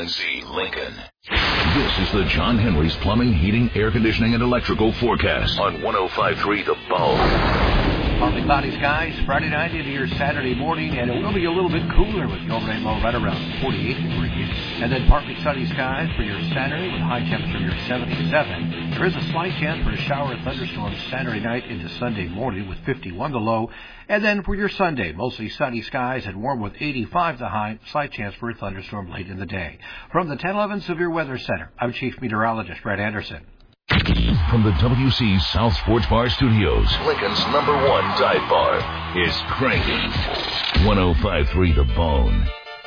UNC Lincoln. This is the John Henry's Plumbing, Heating, Air Conditioning, and Electrical Forecast on 105.3 The Bone. Partly cloudy skies Friday night into your Saturday morning, and it will be a little bit cooler with the overnight low right around 48 degrees. And then partly sunny skies for your Saturday with high temperature near 77. There is a slight chance for a shower or thunderstorm Saturday night into Sunday morning with 51 the low. And then for your Sunday, mostly sunny skies and warm with 85 the high, slight chance for a thunderstorm late in the day. From the 1011 Severe Weather Center, I'm Chief Meteorologist Brett Anderson. From the WC South Sports Bar Studios, Lincoln's #1 dive bar is cranking. 105.3 The Bone.